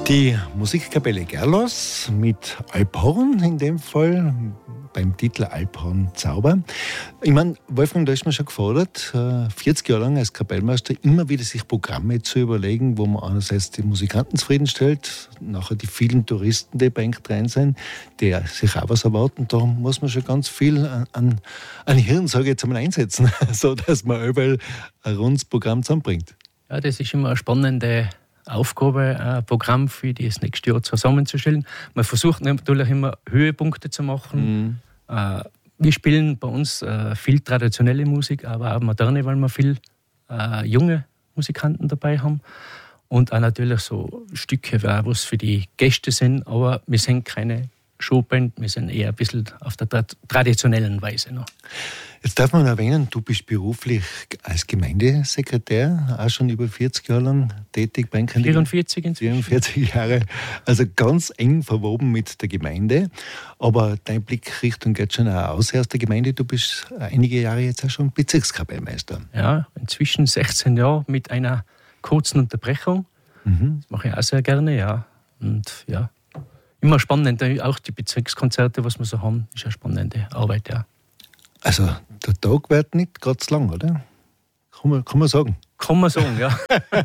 Die Musikkapelle Gerlos mit Alphorn in dem Fall, beim Titel Alphorn Zauber. Ich meine, Wolfgang, da ist man schon gefordert, 40 Jahre lang als Kapellmeister immer wieder sich Programme zu überlegen, wo man einerseits die Musikanten zufriedenstellt, nachher die vielen Touristen, die bei Ihnen drin sind, die sich auch was erwarten. Da muss man schon ganz viel an Hirn, sage ich jetzt einmal, einsetzen, so dass man überall ein rundes Programm zusammenbringt. Ja, das ist immer eine spannende Aufgabe, ein Programm für das nächste Jahr zusammenzustellen. Man versucht natürlich immer Höhepunkte zu machen. Wir spielen bei uns viel traditionelle Musik, aber auch moderne, weil wir viel junge Musikanten dabei haben. Und auch natürlich so Stücke, was für die Gäste sind. Aber wir sind keine Showband, wir sind eher ein bisschen auf der traditionellen Weise noch. Jetzt darf man erwähnen, du bist beruflich als Gemeindesekretär auch schon über 40 Jahre lang tätig. 44 inzwischen. 44 Jahre, also ganz eng verwoben mit der Gemeinde. Aber dein Blickrichtung geht schon auch aus der Gemeinde. Du bist einige Jahre jetzt auch schon Bezirkskapellmeister. Ja, inzwischen 16 Jahre mit einer kurzen Unterbrechung. Das mache ich auch sehr gerne, ja. Und ja, immer spannend. Auch die Bezirkskonzerte, was wir so haben, ist eine spannende Arbeit, ja. Also der Tag wird nicht gerade zu lang, oder? Kann man sagen. Kann man sagen, ja.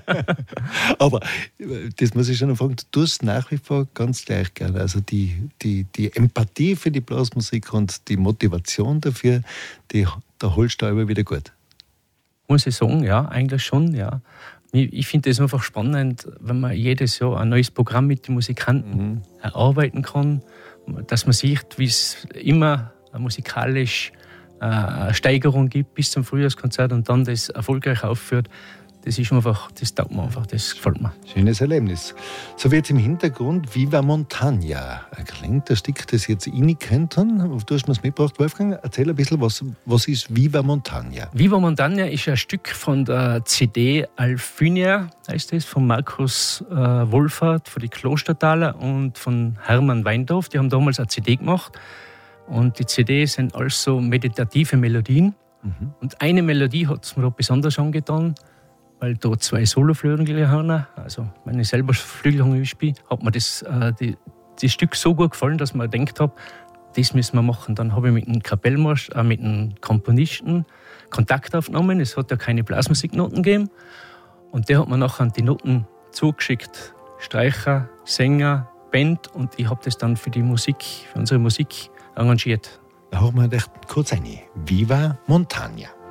Aber das muss ich schon noch fragen, du tust nach wie vor ganz gleich gerne. Also die Empathie für die Blasmusik und die Motivation dafür, da holst du immer wieder gut. Muss ich sagen, ja, eigentlich schon, ja. Ich finde es einfach spannend, wenn man jedes Jahr ein neues Programm mit den Musikanten erarbeiten kann, dass man sieht, wie es immer musikalisch eine Steigerung gibt bis zum Frühjahrskonzert und dann das erfolgreich aufführt. Das ist einfach, das taugt mir einfach, das gefällt mir. Schönes Erlebnis. So wie jetzt im Hintergrund Viva Montagna klingt, das Stück, das jetzt rein könnten. Du hast mir das mitgebracht, Wolfgang. Erzähl ein bisschen, was ist Viva Montagna? Viva Montagna ist ein Stück von der CD Alphynia, heißt das, von Markus Wohlfahrt, von die Klostertaler und von Hermann Weindorf. Die haben damals eine CD gemacht. Und die CDs sind also meditative Melodien. Und eine Melodie hat es mir da besonders angetan, weil da 2 Soloflügel haben. Also, wenn ich selber Flügel spiele, hat mir das Stück so gut gefallen, dass man gedacht habe, das müssen wir machen. Dann habe ich mit dem Kapellmeister, mit dem Komponisten Kontakt aufgenommen. Es hat ja keine Blasmusiknoten gegeben. Und der hat mir nachher die Noten zugeschickt. Streicher, Sänger, Band. Und ich habe das dann für unsere Musik arrangiert. Da haben wir gedacht, kurz eine. Viva Montagna.